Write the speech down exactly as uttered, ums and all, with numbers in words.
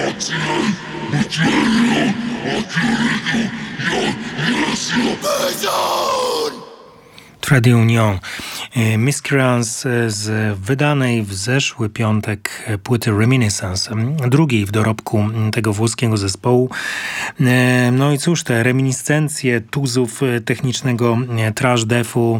Trade Union. Miscreants z wydanej w zeszły piątek płyty Reminiscence, drugiej w dorobku tego włoskiego zespołu. No i cóż, te reminiscencje tuzów technicznego trash defu